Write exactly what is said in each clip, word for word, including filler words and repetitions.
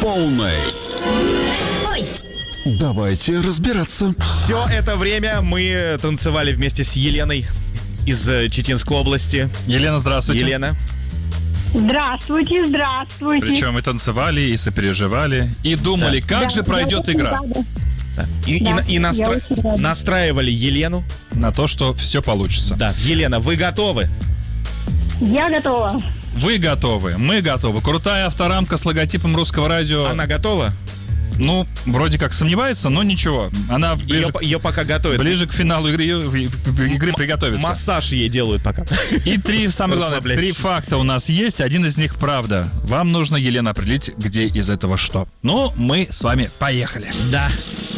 полной. Ой. Давайте разбираться. Все это время мы танцевали вместе с Еленой из Читинской области. Елена, здравствуйте. Елена. Здравствуйте, здравствуйте. Причем и танцевали, и сопереживали, и думали, Да. как Да, же пройдет я игра. очень рада. Да. И, Да, и- и настра- я очень рада. настраивали Елену. На то, что все получится. Да. Елена, вы готовы? Я готова. Вы готовы, мы готовы. Крутая авторамка с логотипом Русского радио. Она готова? Ну, вроде как сомневается, но ничего. Она ближе, Ее, ее пока готовят. ближе к финалу игры, игры приготовится. Массаж ей делают пока. И три, самое главное, Расслабляющий. три факта у нас есть. Один из них правда. Вам нужно, Елена, определить, где из этого что. Ну, мы с вами поехали. Да.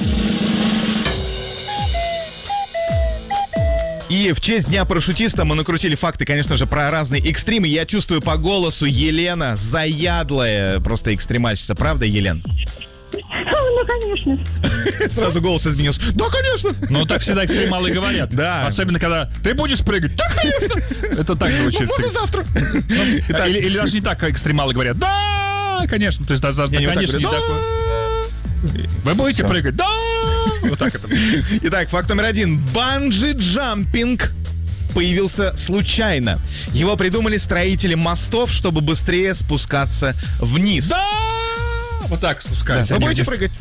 И в честь Дня парашютиста мы накрутили факты, конечно же, про разные экстримы. Я чувствую по голосу, Елена заядлая просто экстремальщица. Правда, Елен? Ну, конечно. Сразу голос изменился. Да, конечно. Ну, так всегда экстремалы говорят. Да. Особенно, когда ты будешь прыгать. Да, конечно. Это так звучит. Ну, буду завтра. Итак, Или, или даже не так, как экстремалы говорят. Да, конечно. То есть, даже, не, не вот так конечно, не говорю. такое. Вы будете прыгать? Да! Вот так это. Итак, факт номер один. Банджи-джампинг появился случайно. Его придумали строители мостов, чтобы быстрее спускаться вниз. Да! Вот так спускайся. Вы они будете вниз. прыгать?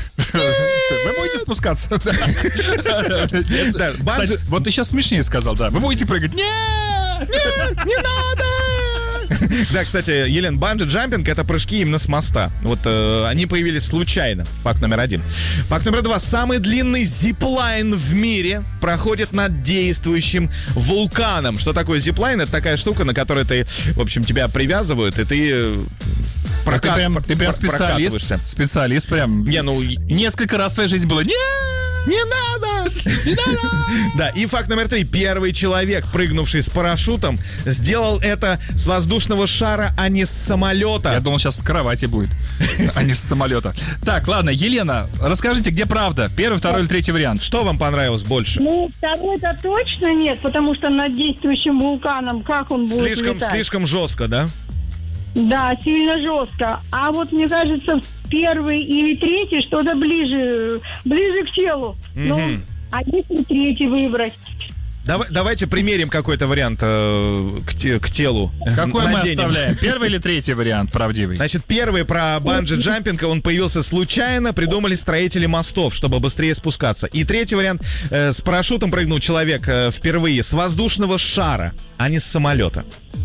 Вы будете спускаться? Да. Нет, Да, банджи- Кстати, вот ты сейчас смешнее сказал, да. Вы будете прыгать? Нет! Не надо! Да, кстати, Елен, банджи-джампинг — это прыжки именно с моста. Вот э, они появились случайно. Факт номер один. Факт номер два. Самый длинный зиплайн в мире проходит над действующим вулканом. Что такое зиплайн? Это такая штука, на которой ты, в общем, тебя привязывают, и ты... э, Ты прокат- прям, ты прям пр- специалист. прокатываешься. Специалист прям. Не, ну... Несколько раз в своей жизни было. Нет! Не надо! Не надо! Да, и факт номер три. Первый человек, прыгнувший с парашютом, сделал это с воздушного шара, а не с самолета. Я думал, сейчас с кровати будет, а не с самолета. Так, ладно, Елена, расскажите, где правда? Первый, второй или третий вариант? Что вам понравилось больше? Ну, второй-то точно нет, потому что над действующим вулканом, как он будет Слишком, летать? слишком жестко, да? Да, сильно жестко. А вот, мне кажется, первый или третий что-то ближе, ближе к телу. Ну, а если третий выбрать? Давай, давайте примерим какой-то вариант э, к, те- к телу. Какой мы Наденем. оставляем? Первый или третий вариант правдивый? Значит, первый про банджи-джампинг, он появился случайно, придумали строители мостов, чтобы быстрее спускаться. И третий вариант, э, с парашютом прыгнул человек э, впервые с воздушного шара, а не с самолета.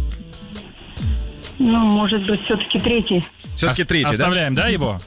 Ну, может быть, все-таки третий. Все-таки Ос- третий, да? Оставляем, да, его?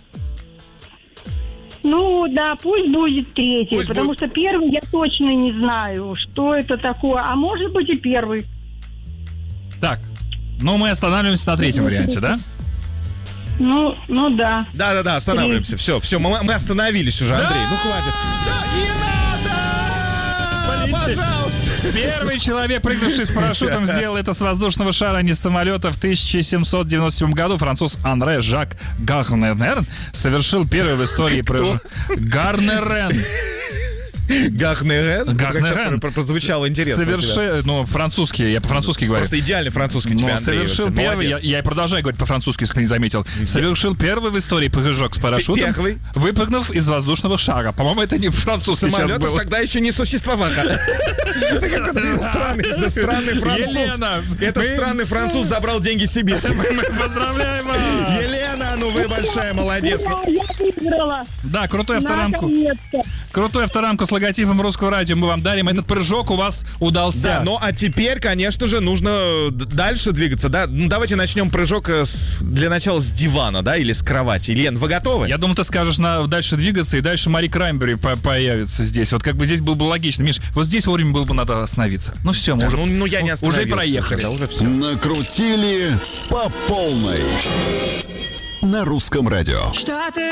Ну, да, пусть будет третий, Пусть потому будет. что первый я точно не знаю, что это такое. А может быть и первый. Так, ну мы останавливаемся на третьем варианте, да? Ну, ну да. Да-да-да, останавливаемся. Все, все, мы, мы остановились уже, Андрей. Ну хватит. Да, не надо! Пожалуйста! Первый человек, прыгнувший с парашютом, сделал это с воздушного шара, а не с самолета. В тысяча семьсот девяносто седьмом году француз Анре Жак Гарнерен совершил первый в истории прыжок. Гарнерен. Гарнерен? Гарнерен. Как-то прозвучало интересно. у тебя. Соверши... Ну, французский, я по-французски говорю. Просто идеальный французский у тебя, Но Андрей. совершил вообще. первый, я, Молодец. я и продолжаю говорить по-французски, если ты не заметил. Совершил первый в истории прыжок с парашютом, Первый. выпрыгнув из воздушного шара. По-моему, это не французский сейчас Самолетов был. тогда еще не существовало. Это как странный, да, странный француз. Елена, Этот мы- странный француз забрал деньги себе. Мы поздравляем вас! Елена, ну вы большая молодец. Да, я выиграла. Да, крутой авторамку. Наконец-то. Крутую авторамку с логотипом Русского радио мы вам дарим. Этот прыжок у вас удался. Да, ну а теперь, конечно же, нужно д- дальше двигаться, да? Ну давайте начнем прыжок э, с- для начала с дивана, да, или с кровати. Лен, вы готовы? Я думаю, ты скажешь на, дальше двигаться, и дальше Мари Краймбери по- появится здесь. Вот как бы здесь было бы логично. Миш, вот здесь вовремя было бы надо остановиться. Ну все, мы Да, уже, ну, ну, я не уже остановился. проехали. Да, уже всё. Накрутили по полной. На Русском радио. Что ты